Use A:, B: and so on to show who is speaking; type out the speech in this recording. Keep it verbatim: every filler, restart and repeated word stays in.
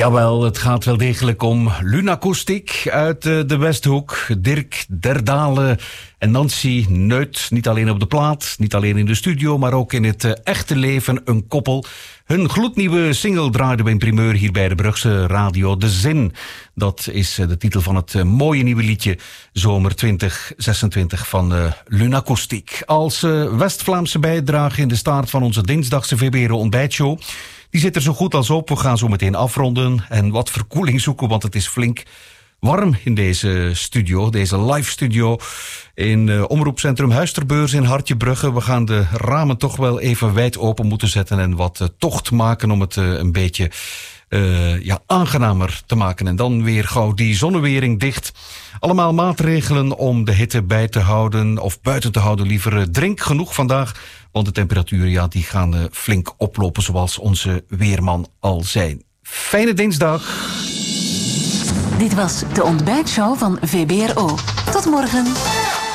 A: Jawel, het gaat wel degelijk om Lunacoustic uit uh, de Westhoek. Dirk Derdale en Nancy Neut, niet alleen op de plaat, niet alleen in de studio, maar ook in het uh, echte leven een koppel. Hun gloednieuwe single draaiden we in primeur hier bij de Brugse Radio. De Zin, dat is uh, de titel van het uh, mooie nieuwe liedje Zomer twintig zesentwintig van uh, Lunacoustic. Als uh, West-Vlaamse bijdrage in de staart van onze dinsdagse V B R O ontbijtshow. Die zit er zo goed als op. We gaan zo meteen afronden en wat verkoeling zoeken, want het is flink warm in deze studio, deze live studio in uh, Omroepcentrum Huisterbeurs in Hartjebrugge. We gaan de ramen toch wel even wijd open moeten zetten en wat uh, tocht maken om het uh, een beetje uh, ja, aangenamer te maken. En dan weer gauw die zonnewering dicht. Allemaal maatregelen om de hitte bij te houden, of buiten te houden liever. Drink genoeg vandaag, want de temperaturen ja, die gaan uh, flink oplopen, zoals onze weerman al zei. Fijne dinsdag.
B: Dit was de ontbijtshow van V B R O. Tot morgen.